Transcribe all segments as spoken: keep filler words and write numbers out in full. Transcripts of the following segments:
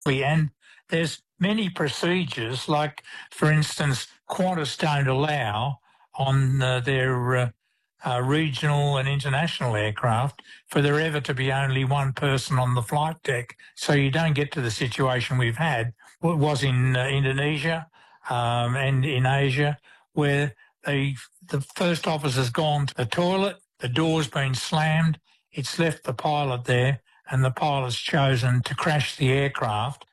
And there's many procedures, like, for instance, Qantas don't allow on uh, their uh, uh, regional and international aircraft for there ever to be only one person on the flight deck. So you don't get to the situation we've had. It was in uh, Indonesia um, and in Asia, where the, the first officer's gone to the toilet, the door's been slammed, it's left the pilot there, and the pilot's chosen to crash the aircraft.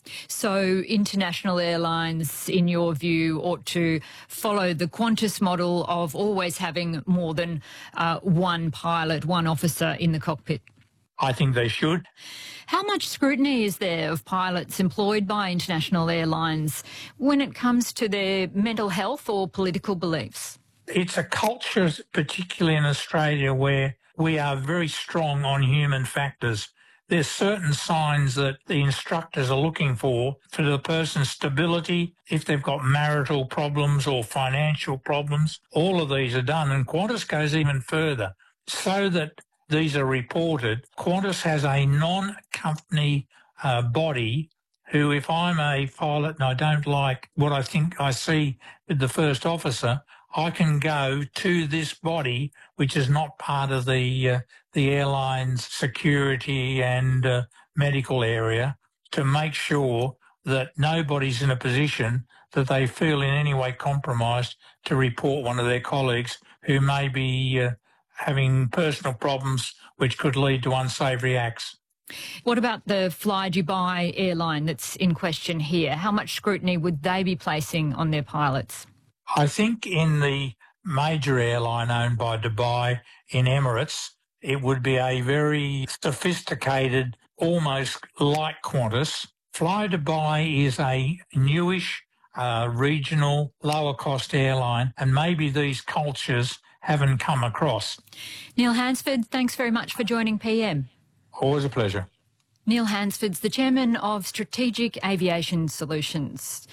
So international airlines, in your view, ought to follow the Qantas model of always having more than uh, one pilot, one officer in the cockpit? I think they should. How much scrutiny is there of pilots employed by international airlines when it comes to their mental health or political beliefs? It's a culture, particularly in Australia, where we are very strong on human factors. There's certain signs that the instructors are looking for for the person's stability, if they've got marital problems or financial problems. All of these are done, and Qantas goes even further. So that these are reported, Qantas has a non-company uh, body who, if I'm a pilot and I don't like what I think I see with the first officer, I can go to this body, which is not part of the uh, the airline's security and uh, medical area, to make sure that nobody's in a position that they feel in any way compromised to report one of their colleagues who may be uh, having personal problems which could lead to unsavoury acts. What about the Fly Dubai airline that's in question here? How much scrutiny would they be placing on their pilots? I think in the major airline owned by Dubai, in Emirates, it would be a very sophisticated, almost like Qantas. Fly Dubai is a newish, uh, regional, lower-cost airline, and maybe these cultures haven't come across. Neil Hansford, thanks very much for joining P M. Always a pleasure. Neil Hansford's the chairman of Strategic Aviation Solutions.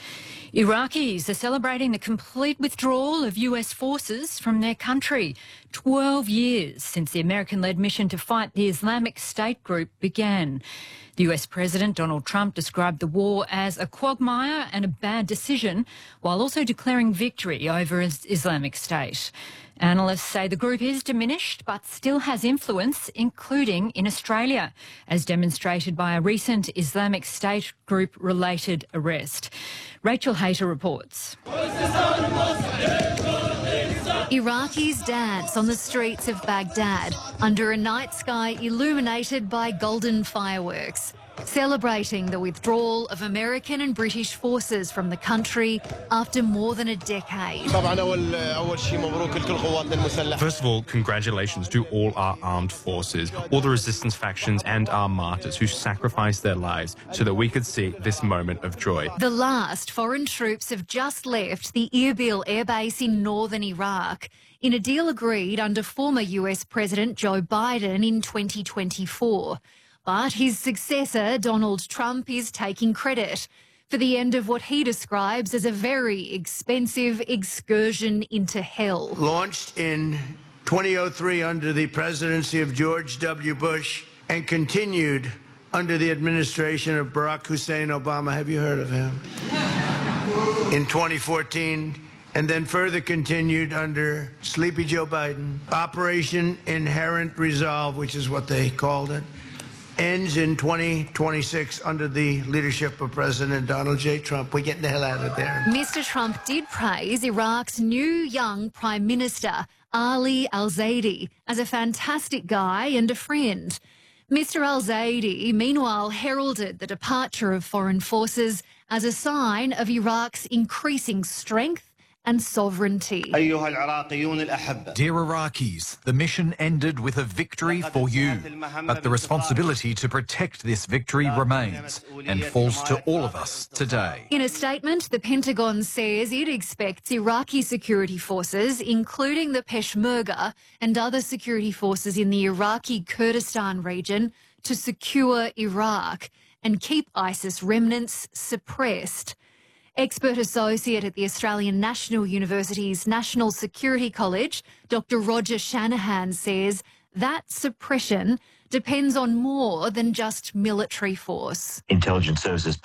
Iraqis are celebrating the complete withdrawal of U S forces from their country, twelve years since the American-led mission to fight the Islamic State group began. The U S President Donald Trump described the war as a quagmire and a bad decision, while also declaring victory over Islamic State. Analysts say the group is diminished but still has influence, including in Australia, as demonstrated by a recent Islamic State group-related arrest. Rachel Hayter reports. Iraqis dance on the streets of Baghdad under a night sky illuminated by golden fireworks, celebrating the withdrawal of American and British forces from the country after more than a decade. First of all, congratulations to all our armed forces, all the resistance factions and our martyrs who sacrificed their lives so that we could see this moment of joy. The last foreign troops have just left the Erbil air base in northern Iraq in a deal agreed under former U S President Joe Biden in twenty twenty-four. But his successor, Donald Trump, is taking credit for the end of what he describes as a very expensive excursion into hell. Launched in twenty oh three under the presidency of George W. Bush and continued under the administration of Barack Hussein Obama. Have you heard of him? In twenty fourteen, and then further continued under Sleepy Joe Biden. Operation Inherent Resolve, which is what they called it, ends in twenty twenty-six under the leadership of President Donald J. Trump. We're getting the hell out of there. Mister Trump did praise Iraq's new young Prime Minister, Ali al-Zaidi, as a fantastic guy and a friend. Mister al-Zaidi, meanwhile, heralded the departure of foreign forces as a sign of Iraq's increasing strength and sovereignty. Dear Iraqis, the mission ended with a victory for you, but the responsibility to protect this victory remains and falls to all of us today. In a statement, the Pentagon says it expects Iraqi security forces, including the Peshmerga and other security forces in the Iraqi Kurdistan region, to secure Iraq and keep ISIS remnants suppressed. Expert associate at the Australian National University's National Security College, Doctor Roger Shanahan, says that suppression depends on more than just military force. Intelligence services